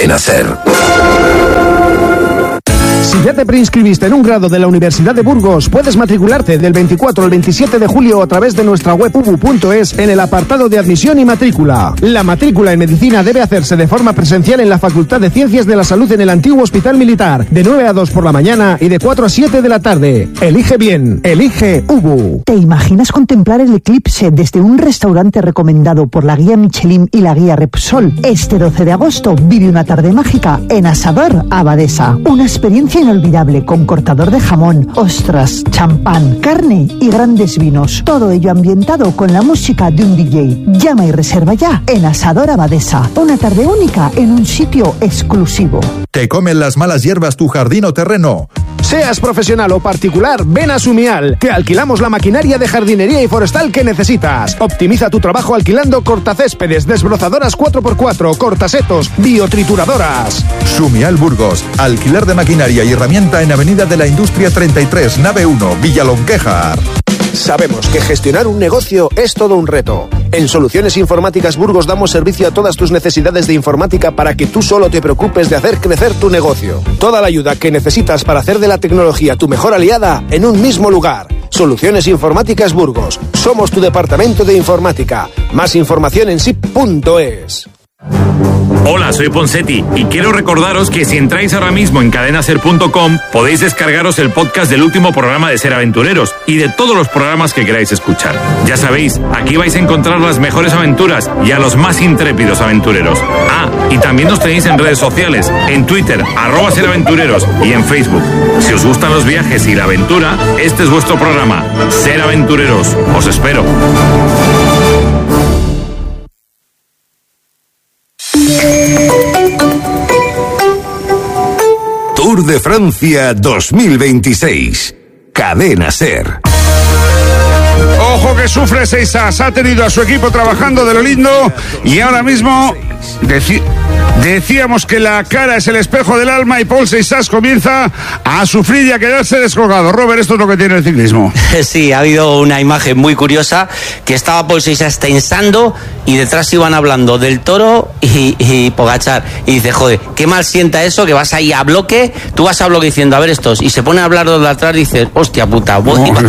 Cadena Ser. Si ya te preinscribiste en un grado de la Universidad de Burgos, puedes matricularte del 24 al 27 de julio a través de nuestra web ubu.es en el apartado de admisión y matrícula. La matrícula en medicina debe hacerse de forma presencial en la Facultad de Ciencias de la Salud en el antiguo Hospital Militar, de 9 a 2 por la mañana y de 4 a 7 de la tarde. Elige bien, elige UBU. ¿Te imaginas contemplar el eclipse desde un restaurante recomendado por la guía Michelin y la guía Repsol? Este 12 de agosto vive una tarde mágica en Asador Abadesa. Una experiencia inolvidable con cortador de jamón, ostras, champán, carne y grandes vinos. Todo ello ambientado con la música de un DJ. Llama y reserva ya en Asador Abadesa. Una tarde única en un sitio exclusivo. ¿Te comen las malas hierbas tu jardín o terreno? Seas profesional o particular, ven a Sumial. Te alquilamos la maquinaria de jardinería y forestal que necesitas. Optimiza tu trabajo alquilando cortacéspedes, desbrozadoras 4x4, cortasetos, biotrituradoras. Sumial Burgos. Alquiler de maquinaria y herramienta en Avenida de la Industria 33, nave 1, Villalonquejar. Sabemos que gestionar un negocio es todo un reto. En Soluciones Informáticas Burgos damos servicio a todas tus necesidades de informática para que tú solo te preocupes de hacer crecer tu negocio. Toda la ayuda que necesitas para hacer de la tecnología tu mejor aliada en un mismo lugar. Soluciones Informáticas Burgos. Somos tu departamento de informática. Más información en sip.es. Hola, soy Ponsetti y quiero recordaros que si entráis ahora mismo en cadenaser.com podéis descargaros el podcast del último programa de Ser Aventureros y de todos los programas que queráis escuchar. Ya sabéis, aquí vais a encontrar las mejores aventuras y a los más intrépidos aventureros. Ah, y también nos tenéis en redes sociales, en Twitter, @seraventureros y en Facebook. Si os gustan los viajes y la aventura, este es vuestro programa, Ser Aventureros. Os espero. Tour de Francia 2026. Cadena Ser. Ojo que sufre Seisas, ha tenido a su equipo trabajando de lo lindo y ahora mismo decíamos que la cara es el espejo del alma y Paul Seisas comienza a sufrir y a quedarse descolgado. Robert, esto es lo que tiene el ciclismo. Sí, ha habido una imagen muy curiosa que estaba Paul Seisas tensando y detrás iban hablando del Toro y Pogačar y dice, joder, qué mal sienta eso que vas ahí a bloque, tú vas a bloque diciendo, a ver estos, y se pone a hablar los de atrás y dices, hostia puta,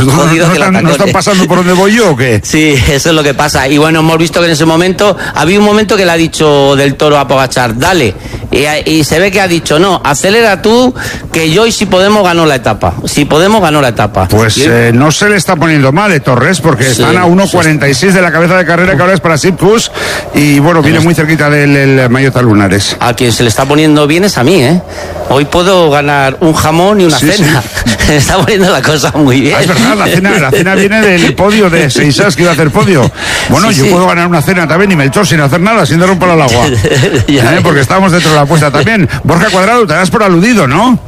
¿no están pasando por donde voy yo o qué? Sí, eso es lo que pasa. Y bueno, hemos visto que en ese momento había un momento que le ha dicho del Toro a Pogačar, dale, y se ve que ha dicho, no, acelera tú, que yo y si Podemos ganó la etapa. Si Podemos ganó la etapa. Pues no se le está poniendo mal, Torres, porque sí, están a 1.46 de la cabeza de carrera, que ahora es para Sipkus, y bueno, viene muy cerquita del Mallorca Lunares. A quien se le está poniendo bien es a mí, ¿eh? Hoy puedo ganar un jamón y una cena. Sí. Se está poniendo la cosa muy bien. Es verdad, la cena viene del podio de Seisas, que iba a hacer podio. Bueno, sí, yo puedo ganar una cena también y Melchor sin hacer nada, sin dar un palo al agua. Porque estamos dentro de la apuesta también. Borja Cuadrado, te das por aludido, ¿no?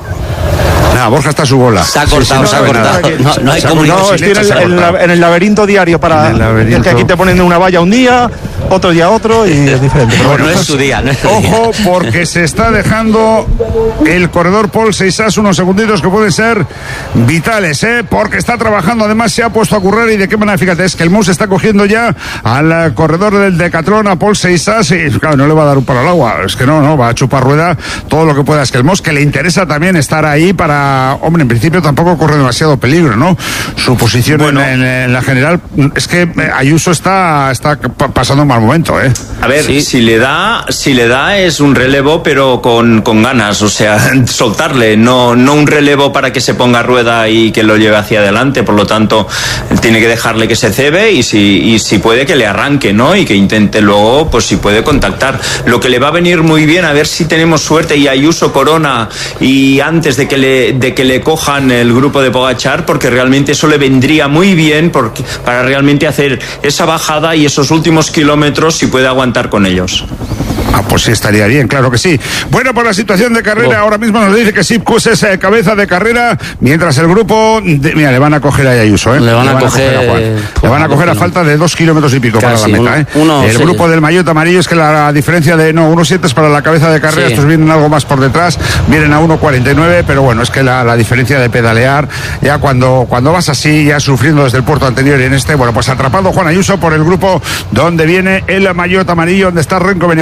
Nada, Borja está a su bola. Se ha cortado, se ha cortado. No hay comunicación. Estoy en el laberinto diario para el que aquí te ponen una valla un día, otro día otro y es diferente. Pero bueno, no es su día, no es su día. Ojo, porque se está dejando el corredor Paul Seisas unos segunditos que pueden ser vitales, porque está trabajando, además se ha puesto a currar y de qué manera, fíjate, es que el Mus está cogiendo ya al corredor del Decathlon, a Paul Seisas, y claro, no le va a dar un palo al agua, es que no, va a chupar rueda todo lo que pueda. Es que el Mus, que le interesa también estar ahí para, hombre, en principio tampoco corre demasiado peligro, ¿no? Su posición en la general, es que Ayuso está pasando un mal momento, A ver, sí. si le da es un relevo, pero con ganas, o sea, soltarle, no un relevo para que se ponga a rueda y que lo lleve hacia adelante. Por lo tanto, tiene que dejarle que se cebe y si puede que le arranque, ¿no? Y que intente luego, pues si puede contactar. Lo que le va a venir muy bien, a ver si tenemos suerte y Ayuso corona y antes de que le cojan el grupo de Pogačar, porque realmente eso le vendría muy bien para realmente hacer esa bajada y esos últimos kilómetros si puede aguantar con ellos. Pues sí, estaría bien, claro que sí. Bueno, por la situación de carrera, ahora mismo nos dice que Sipkus es cabeza de carrera, mientras el grupo, mira, le van a coger a Ayuso, Le van a coger a Juan. Le van a coger a falta de 2 kilómetros y pico para la meta, El grupo del maillot amarillo es que la diferencia de 1.7 es para la cabeza de carrera, estos vienen algo más por detrás, vienen a 1.49, pero bueno, es que la diferencia de pedalear, ya cuando vas así, ya sufriendo desde el puerto anterior y en bueno, pues atrapado Juan Ayuso por el grupo donde viene el maillot amarillo, donde está Renko Benepul, donde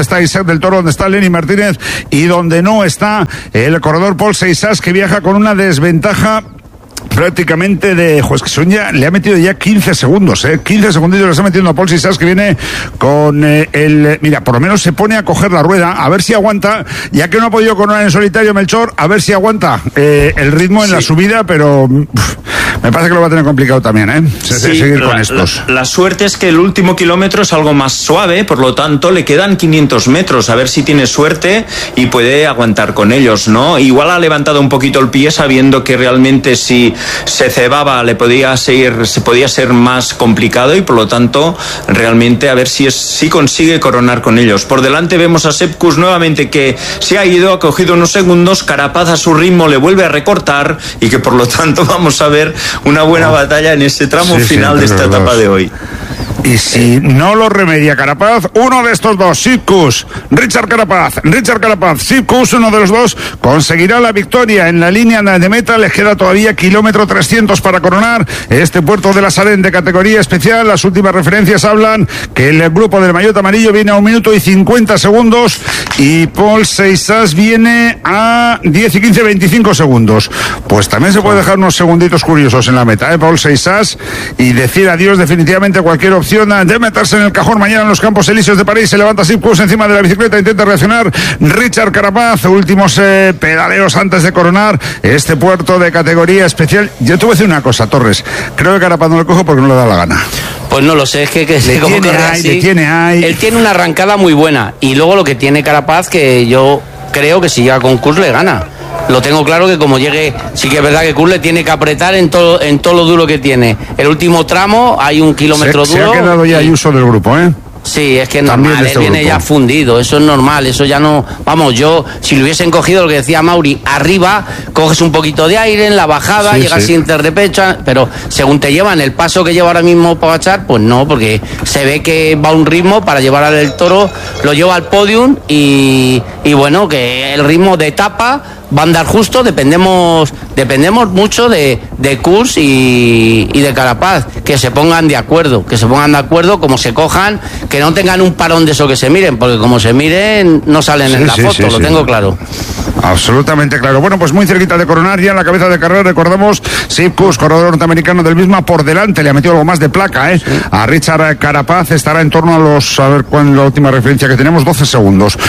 está Isaac del Toro, donde está Lenny Martínez y donde no está el corredor Paul Seixas, que viaja con una desventaja prácticamente de... es que le ha metido ya 15 segundos, 15 segunditos le está metiendo a Paul Seixas, que viene con mira, por lo menos se pone a coger la rueda, a ver si aguanta, ya que no ha podido coronar en solitario Melchor, a ver si aguanta el ritmo en la subida, pero me parece que lo va a tener complicado también, seguir con estos. La suerte es que el último kilómetro es algo más suave, por lo tanto le quedan 500 metros, a ver si tiene suerte y puede aguantar con ellos, ¿no? Igual ha levantado un poquito el pie sabiendo que realmente si se cebaba se podía ser más complicado, y por lo tanto realmente a ver si consigue coronar con ellos. Por delante vemos a Sepp Kuss nuevamente, que se ha ido, ha cogido unos segundos, Carapaz a su ritmo le vuelve a recortar, y que por lo tanto vamos a ver una buena batalla en ese tramo final de esta etapa de hoy. Y si no lo remedia Carapaz, uno de estos dos, Sepp Kuss, Richard Carapaz, Sepp Kuss, uno de los dos, conseguirá la victoria en la línea de meta. Les queda todavía kilómetro 300 para coronar este Puerto de la Salén de categoría especial. Las últimas referencias hablan que el grupo del maillot amarillo viene a 1 minuto y 50 segundos y Paul Seixas viene a 10 y 15, 25 segundos. Pues también se puede dejar unos segunditos curiosos en la meta, Paul Seixas, y decir adiós definitivamente a cualquier opción de meterse en el cajón mañana en los Campos Elíseos de París. Se levanta Sepp Kuss encima de la bicicleta, intenta reaccionar Richard Carapaz, últimos pedaleos antes de coronar este Puerto de categoría especial. Yo te voy a decir una cosa, Torres, creo que Carapaz no le cojo porque no le da la gana. Pues no lo sé, es que le tiene ahí. Él tiene una arrancada muy buena, y luego lo que tiene Carapaz, que yo creo que si llega con Kuss le gana. Lo tengo claro, que como llegue, sí que es verdad que Kuss le tiene que apretar en todo lo duro que tiene. El último tramo hay un kilómetro duro. Se ha quedado ya Ayuso del grupo, Sí, es que es normal, él viene ya fundido, eso es normal, eso ya no... Vamos, yo, si lo hubiesen cogido, lo que decía Mauri, arriba, coges un poquito de aire en la bajada, llegas sin interdepecha, pero según te llevan el paso que lleva ahora mismo Pogačar, pues no, porque se ve que va a un ritmo para llevar al del Toro, lo lleva al podium y bueno, que el ritmo de etapa va a andar justo, dependemos mucho de Kuss y de Carapaz, que se pongan de acuerdo, como se cojan, que no tengan un parón de eso, que se miren, porque como se miren no salen en la foto, lo tengo claro. Absolutamente claro. Bueno, pues muy cerquita de coronar ya en la cabeza de carrera, recordamos, Sepp Kuss, corredor norteamericano del misma, por delante, le ha metido algo más de placa, a Richard Carapaz, estará en torno a los, a ver cuál es la última referencia que tenemos, 12 segundos,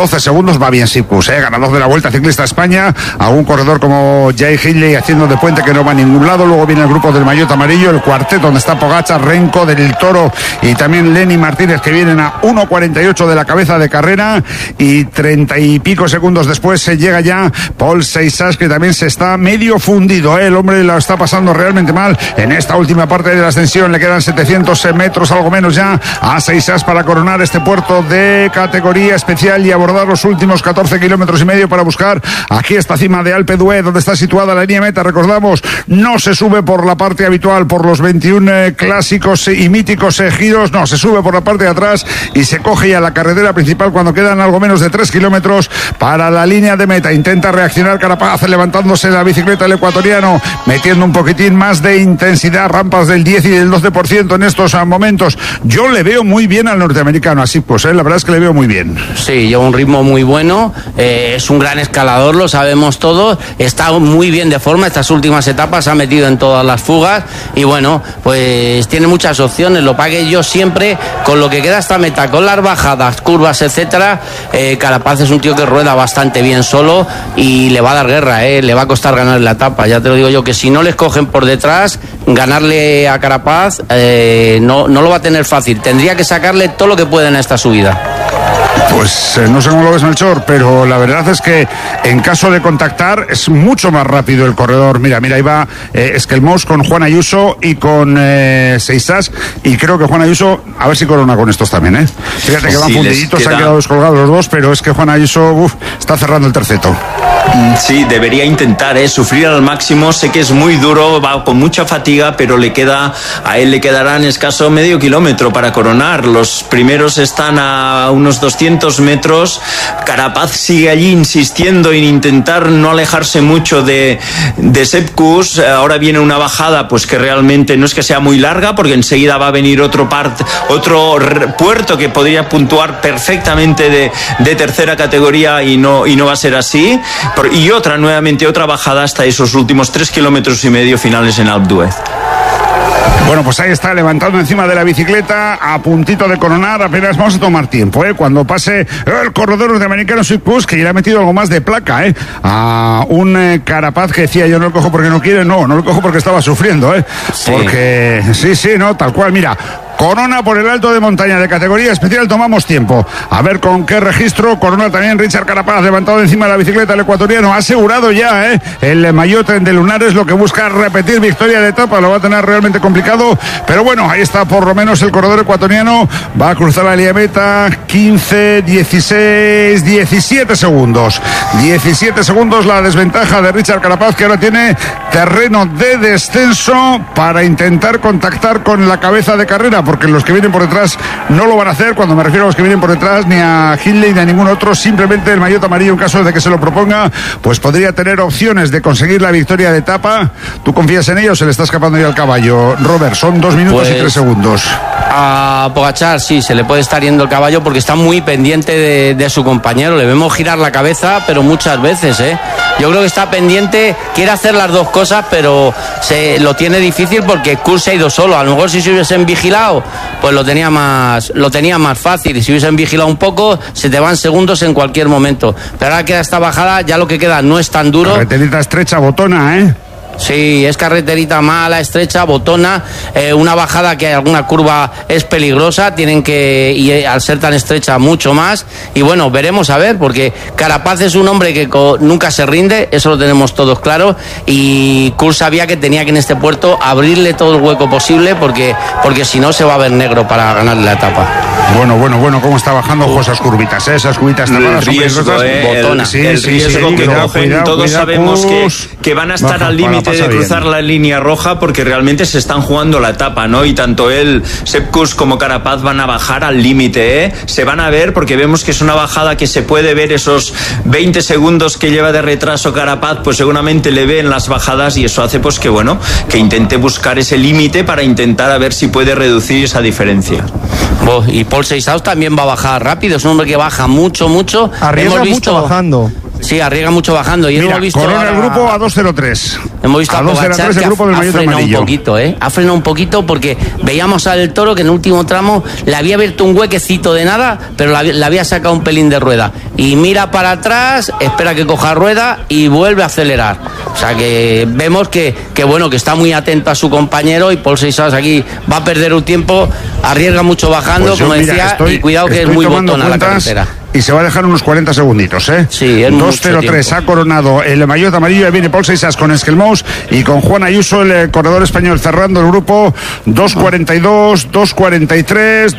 va bien Sepp Kuss, ganador de la Vuelta Ciclista a España, a un corredor como Jay Hindley haciendo de puente, que no va a ningún lado. Luego viene el grupo del maillot amarillo, el cuarteto donde está Pogačar, Renko, del Toro y también Lenny Martínez, que vienen a 1.48 de la cabeza de carrera, y 30 y pico segundos después se llega ya Paul Seixas, que también se está medio fundido, el hombre lo está pasando realmente mal en esta última parte de la ascensión. Le quedan 700 metros, algo menos ya, a Seixas para coronar este Puerto de categoría especial y abordar los últimos 14 kilómetros y medio para buscar aquí esta cima de Alpe d'Huez, donde está situada la línea meta. Recordamos, no se sube por la parte habitual, por los 21 clásicos y míticos giros, no, se sube por la parte de atrás y se coge ya la carretera principal cuando quedan algo menos de 3 kilómetros para la línea de meta. Intenta reaccionar Carapaz, levantándose la bicicleta el ecuatoriano, metiendo un poquitín más de intensidad, rampas del 10 y del 12% en estos momentos. Yo le veo muy bien al norteamericano, así pues, la verdad es que le veo muy bien. Sí, lleva un ritmo muy bueno, es un gran escalador, lo sabemos todos, está muy bien de forma, estas últimas etapas se ha metido en todas las fugas y bueno, pues tiene muchas opciones. Lo pagué yo siempre con lo que queda esta meta, con las bajadas, curvas, etcétera. Carapaz es un tío que rueda bastante bien solo y le va a dar guerra, le va a costar ganar la etapa, ya te lo digo yo, que si no les cogen por detrás, ganarle a Carapaz no lo va a tener fácil, tendría que sacarle todo lo que pueda en esta subida. Pues no sé cómo lo ves, Melchor, pero la verdad es que en caso de contactar es mucho más rápido el corredor. Mira, ahí va Esquelmós con Juan Ayuso y con Seixas, y creo que Juan Ayuso, a ver si corona con estos también, Fíjate que van fundiditos, se han quedado descolgados los dos, pero es que Juan Ayuso está cerrando el terceto. Sí, debería intentar sufrir al máximo. Sé que es muy duro, va con mucha fatiga, pero a él le quedarán escaso medio kilómetro para coronar. Los primeros están a unos 200 500 metros. Carapaz sigue allí insistiendo en intentar no alejarse mucho de Sepp Kuss. Ahora viene una bajada pues que realmente no es que sea muy larga, porque enseguida va a venir otro puerto que podría puntuar perfectamente de tercera categoría y no va a ser así. Y nuevamente otra bajada hasta esos últimos 3,5 kilómetros finales en Alpe d'Huez. Bueno, pues ahí está, levantando encima de la bicicleta, a puntito de coronar. Apenas vamos a tomar tiempo, cuando pase el corredor norteamericano Sepp Kuss, que ya le ha metido algo más de placa, a un Carapaz que decía: yo no lo cojo porque no quiere. No lo cojo porque estaba sufriendo, Sí. Porque sí, no, tal cual. Mira, corona por el alto de montaña de categoría especial, tomamos tiempo. A ver con qué registro. Corona también Richard Carapaz, levantado encima de la bicicleta, el ecuatoriano, asegurado ya, el maillot de lunares, lo que busca repetir victoria de etapa. Lo va a tener realmente complicado, pero bueno, ahí está por lo menos el corredor ecuatoriano. Va a cruzar la línea meta, 15, 16, 17 segundos. 17 segundos la desventaja de Richard Carapaz, que ahora tiene terreno de descenso para intentar contactar con la cabeza de carrera, porque los que vienen por detrás no lo van a hacer. Cuando me refiero a los que vienen por detrás, ni a Hindley ni a ningún otro, simplemente el maillot amarillo, en caso de que se lo proponga, pues podría tener opciones de conseguir la victoria de etapa. ¿Tú confías en ello o se le está escapando ya el caballo, Robert? Son 2 minutos y 3 segundos. A Pogačar sí, se le puede estar yendo el caballo porque está muy pendiente de su compañero. Le vemos girar la cabeza, pero muchas veces, Yo creo que está pendiente, quiere hacer las dos cosas, pero lo tiene difícil porque Kuss se ha ido solo. A lo mejor si se hubiesen vigilado, pues lo tenía más fácil. Y si hubiesen vigilado un poco, se te van segundos en cualquier momento. Pero ahora queda esta bajada, ya lo que queda no es tan duro. Carreterita estrecha, botona, Sí, es carreterita mala, estrecha, botona, una bajada que hay alguna curva es peligrosa, y al ser tan estrecha mucho más. Y bueno, veremos a ver, porque Carapaz es un hombre que nunca se rinde, eso lo tenemos todos claro, y Kuss sabía que tenía que en este puerto abrirle todo el hueco posible, porque si no se va a ver negro para ganar la etapa. Bueno, cómo está bajando esas curvitas, esas curvitas tapadas, el riesgo, botona. El riesgo que cogen, todos sabemos que van a estar al límite de cruzar la línea roja, porque realmente se están jugando la etapa, ¿no? Y tanto Sepp Kuss como Carapaz van a bajar al límite, Se van a ver, porque vemos que es una bajada que se puede ver esos 20 segundos que lleva de retraso Carapaz, pues seguramente le ven las bajadas, y eso hace pues que intente buscar ese límite para intentar a ver si puede reducir esa diferencia. Y Paul Seisaus también va a bajar rápido, es un hombre que baja mucho. Arriesga mucho bajando. Sí, arriesga mucho bajando. Y hemos visto corona el grupo a 2.03. Hemos visto a Pogačar que ha frenado un poquito, Ha frenado un poquito, porque veíamos al Toro que en el último tramo le había abierto un huequecito de nada, pero le había sacado un pelín de rueda. Y mira para atrás, espera que coja rueda y vuelve a acelerar. O sea que vemos que está muy atento a su compañero, y Paul Seisaus aquí va a perder un tiempo, arriesga mucho bajando, pues como decía, y cuidado que es muy botona la carretera. Y se va a dejar unos 40 segunditos, Sí, es 2.03 ha coronado el maillot amarillo. Viene Paul Seisaus con Esquelmous y con Juan Ayuso, el corredor español, cerrando el grupo. 2.42, 2.43,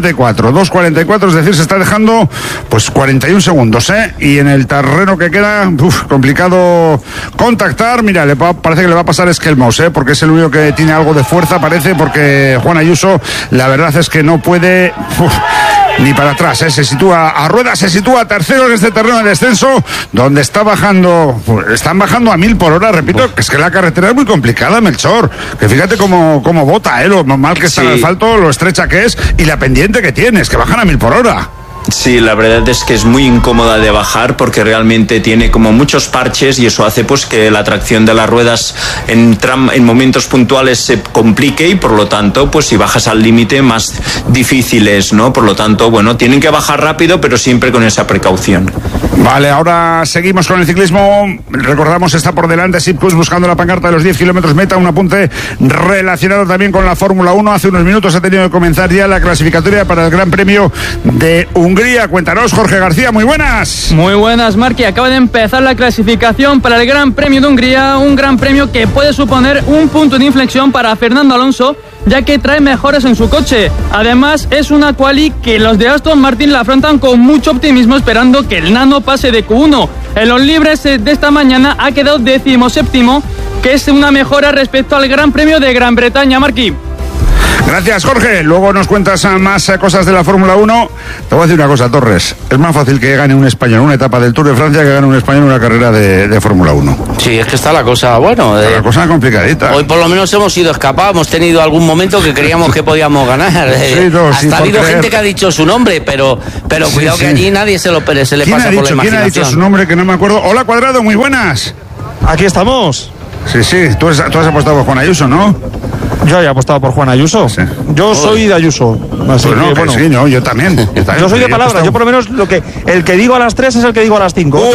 2.44, es decir, se está dejando pues 41 segundos, Y en el terreno que queda, complicado contactar. Mira, parece que le va a pasar Esquelmous, porque es el único que tiene algo de fuerza, parece, porque Juan Ayuso, la verdad es que no puede ni para atrás, se sitúa a ruedas, se sitúa tercero en este terreno de descenso, donde están bajando a 1000 por hora, repito, que es que la carretera es muy complicada, Melchor, que fíjate cómo bota, lo mal que está el asfalto, lo estrecha que es, y la pendiente que tienes, que bajan a 1000 por hora. Sí, la verdad es que es muy incómoda de bajar, porque realmente tiene como muchos parches, y eso hace pues que la tracción de las ruedas en momentos puntuales se complique, y por lo tanto pues si bajas al límite más difícil es, ¿no? Por lo tanto, tienen que bajar rápido, pero siempre con esa precaución. Vale, ahora seguimos con el ciclismo. Recordamos, está por delante Sepp Kuss buscando la pancarta de los 10 kilómetros meta, un apunte relacionado también con la Fórmula 1. Hace unos minutos ha tenido que comenzar ya la clasificatoria para el Gran Premio de Hungría. Cuéntanos, Jorge García, muy buenas. Muy buenas, Marqui. Acaba de empezar la clasificación para el Gran Premio de Hungría, un Gran Premio que puede suponer un punto de inflexión para Fernando Alonso, ya que trae mejoras en su coche. Además, es una quali que los de Aston Martin la afrontan con mucho optimismo, esperando que el nano pase de Q1. En los libres de esta mañana ha quedado 17º, que es una mejora respecto al Gran Premio de Gran Bretaña, Marquí. Gracias, Jorge. Luego nos cuentas más cosas de la Fórmula 1. Te voy a decir una cosa, Torres. Es más fácil que gane un español una etapa del Tour de Francia que gane un español una carrera de Fórmula 1. Sí, es que está la cosa, bueno... la cosa complicadita. Hoy por lo menos hemos ido escapados, hemos tenido algún momento que creíamos que podíamos ganar. Hasta ha habido gente que ha dicho su nombre, pero cuidado que allí nadie se le pasa por la imaginación. ¿Quién ha dicho su nombre que no me acuerdo? Hola, Cuadrado, muy buenas. Aquí estamos. Sí, tú has apostado por Juan Ayuso, ¿no? Yo he apostado por Juan Ayuso. Sí. Yo soy de Ayuso. Así pues no, que, bueno. Sí, no, yo también. Yo soy de palabra. Yo por lo menos el que digo a las 3 es el que digo a las 5.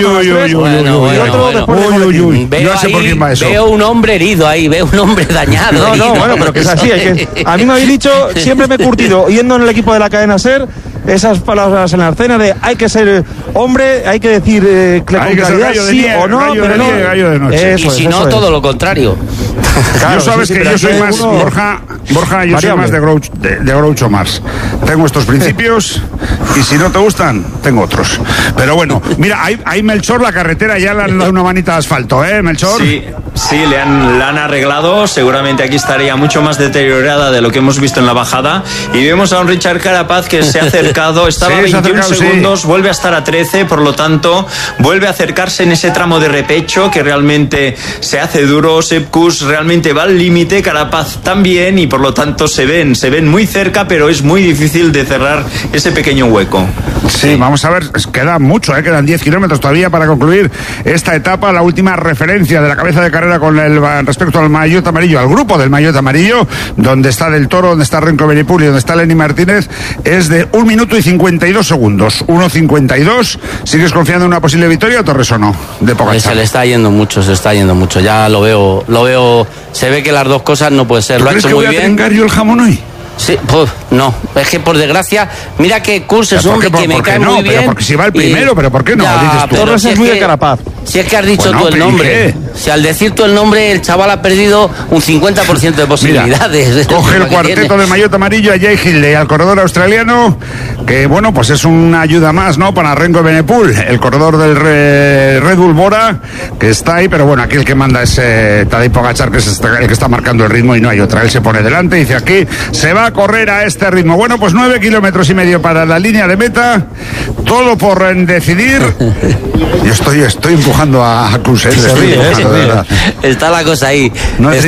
Veo un hombre herido ahí, veo un hombre dañado. No, bueno, pero que es así. A mí me habéis dicho, siempre me he curtido, yendo en el equipo de la cadena SER, esas palabras en la escena de hay que ser hombre, hay que decir con claridad sí o no, pero no. Y si no, todo lo contrario. Claro, yo sabes que yo soy más, Borja, yo soy más de Groucho Marx. Tengo estos principios y si no te gustan, tengo otros. Pero bueno, mira, ahí Melchor, la carretera ya le han dado una manita de asfalto, ¿eh, Melchor? Sí, la han arreglado. Seguramente aquí estaría mucho más deteriorada de lo que hemos visto en la bajada. Y vemos a un Richard Carapaz que se ha acercado, estaba a 21 segundos, vuelve a estar a 13, por lo tanto, vuelve a acercarse en ese tramo de repecho que realmente se hace duro. Sepp Kuss realmente va al límite, Carapaz también, y por lo tanto se ven muy cerca, pero es muy difícil de cerrar ese pequeño hueco. Sí, vamos a ver, queda mucho, quedan 10 kilómetros todavía para concluir esta etapa. La última referencia de la cabeza de carrera con respecto al maillot amarillo, al grupo del maillot amarillo, donde está Del Toro, donde está Renko Benepul y donde está Lenny Martínez, es de 1 minuto y 52 segundos. 1:52. ¿Sigues confiando en una posible victoria, Torres, o no? De Pogačar. Se le está yendo mucho, ya lo veo, se ve que las dos cosas no puede ser. Lo ha hecho muy bien. ¿Crees que voy a trengar yo el jamón hoy? Sí, no, es que por desgracia, mira que Kuss es un hombre que me cae muy bien. Pero porque si va el primero, pero ¿por qué no? Dices tú. Torres es muy de Carapaz. Si es que has dicho tú el nombre. Si al decir tú el nombre, el chaval ha perdido un 50% de posibilidades. Mira, coge el cuarteto del maillot amarillo a Jay Hindley, al corredor australiano, que bueno, pues es una ayuda más, ¿no? Para Renko Benepul, el corredor del Red Bull Bora, que está ahí, pero bueno, aquí el que manda es Tadej Pogačar, que es el que está marcando el ritmo y no hay otra. Él se pone delante y dice aquí, se va a correr a este ritmo. Bueno, pues 9 kilómetros y medio para la línea de meta, todo por decidir. Yo estoy empujando a Kuss, Está la cosa ahí. Es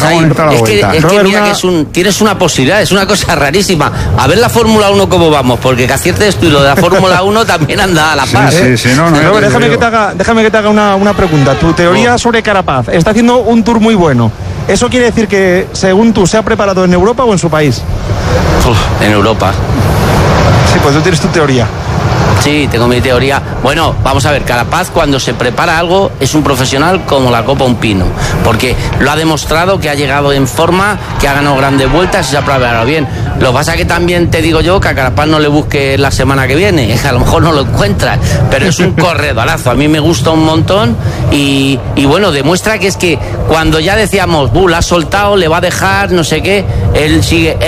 que mira que tienes una posibilidad, es una cosa rarísima. A ver la Fórmula 1 cómo vamos, porque que acierte esto y lo de la Fórmula 1 también anda a la par. No, déjame que te haga una pregunta. Tu teoría sobre Carapaz está haciendo un tour muy bueno. ¿Eso quiere decir que, según tú, se ha preparado en Europa o en su país? En Europa. Sí, pues tú tienes tu teoría. Sí, tengo mi teoría. Bueno, vamos a ver, Carapaz cuando se prepara algo es un profesional como la copa un pino, porque lo ha demostrado que ha llegado en forma, que ha ganado grandes vueltas y se ha preparado bien. Lo que pasa es que también te digo yo que a Carapaz no le busques la semana que viene, a lo mejor no lo encuentras, pero es un corredorazo, a mí me gusta un montón y bueno, demuestra que es que cuando ya decíamos, la ha soltado, le va a dejar, no sé qué, él sigue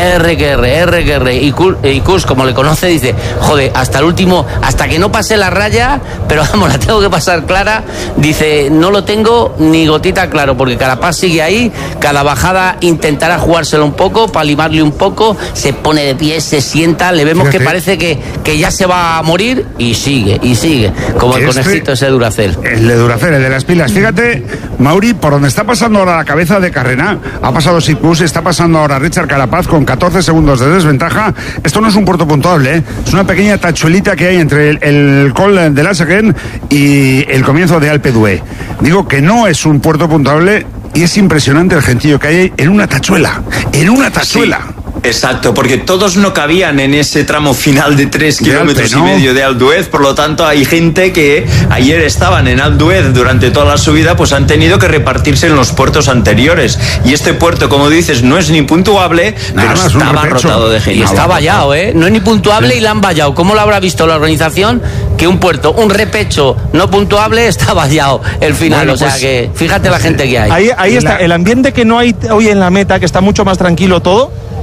R y Kuss, como le conoce, dice, joder, hasta el último, hasta que no pase la raya, pero vamos, la tengo que pasar clara, dice, no lo tengo ni gotita claro, porque Carapaz sigue ahí, cada bajada intentará jugárselo un poco, para limarle un poco, se pone de pie, se sienta, le vemos que parece que ya se va a morir y sigue, como el conejito ese Duracell. El de Duracell, el de las pilas. Fíjate, Mauri, por donde está pasando ahora la cabeza de carrera, ha pasado Kuss, está pasando ahora Richard Carapaz con 14 segundos de desventaja. Esto no es un puerto puntuable, es una pequeña tachuelita que hay entre el Col de Lasaguen y el comienzo de Alpe d'Huez. Digo que no es un puerto puntuable y es impresionante el gentío que hay en una tachuela. Sí. Exacto, porque todos no cabían en ese tramo final de 3 kilómetros y medio de Alpe d'Huez, por lo tanto hay gente que ayer estaban en Alpe d'Huez durante toda la subida, pues han tenido que repartirse en los puertos anteriores. Y este puerto, como dices, no es ni puntuable, pero estaba rotado de gente. Y está vallado, no es ni puntuable y la han vallado. ¿Cómo lo habrá visto la organización? Que un puerto, un repecho no puntuable, está vallado el final. Bueno, o sea que fíjate la gente que hay. Ahí está, el ambiente que no hay hoy en la meta, que está mucho más tranquilo todo.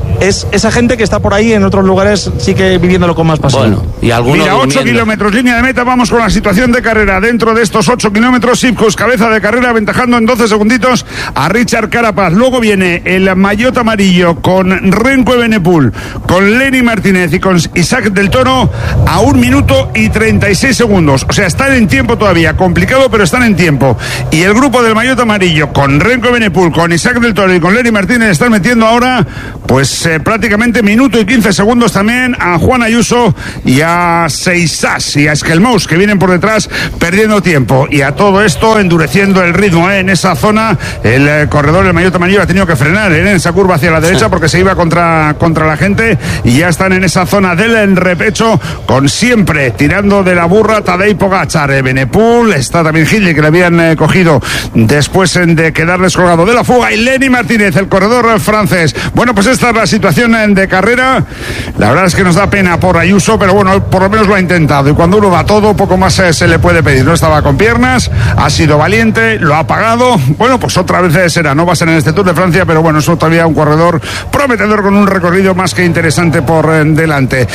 es esa gente que está por ahí, en otros lugares sí que viviéndolo con más pasión. Bueno, y algunos Mira, 8 durmiendo. kilómetros, línea de meta, vamos con la situación de carrera. Dentro de estos 8 kilómetros, Sipkus, cabeza de carrera, aventajando en 12 segunditos a Richard Carapaz. Luego viene el maillot amarillo con Renko Evenepoel, con Lenny Martínez y con Isaac del Toro a 1 minuto y 36 segundos. O sea, están en tiempo todavía, complicado, pero están en tiempo. Y el grupo del maillot amarillo con Renko Evenepoel, con Isaac del Toro y con Lenny Martínez están metiendo ahora, pues prácticamente minuto y 15 segundos también a Juan Ayuso y a Seisas y a Esquelmous, que vienen por detrás perdiendo tiempo. Y a todo esto endureciendo el ritmo en esa zona. El corredor, el maillot amarillo, ha tenido que frenar en esa curva hacia la derecha porque se iba contra la gente, y ya están en esa zona del repecho, con siempre tirando de la burra Tadej Pogačar. Evenepoel, está también Hindley, que le habían cogido después de quedar descolgado de la fuga, y Lenny Martínez, el corredor francés. Bueno, pues esta es la situación de carrera. La verdad es que nos da pena por Ayuso, pero bueno, por lo menos lo ha intentado, y cuando uno da todo, poco más se le puede pedir. No estaba con piernas, ha sido valiente, lo ha pagado. Bueno, pues otra vez será, no va a ser en este Tour de Francia, pero bueno, es todavía un corredor prometedor con un recorrido más que interesante por delante.